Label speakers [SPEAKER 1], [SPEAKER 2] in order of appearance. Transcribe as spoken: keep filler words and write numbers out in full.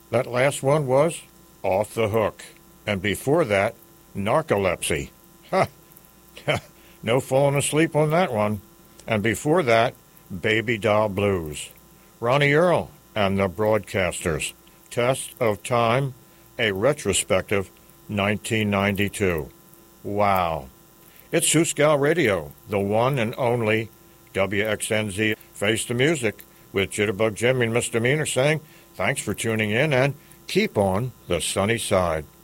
[SPEAKER 1] That last one was Off the Hook. And before that, Narcolepsy. Ha! No falling asleep on that one. And before that, Baby Doll Blues. Ronnie Earl and the Broadcasters. Test of Time, a retrospective, nineteen ninety-two. Wow. It's Hooskow Radio, the one and only W X N Z Face the Music, with Jitterbug Jimmy and Misdemeanor saying thanks for tuning in and keep on the sunny side.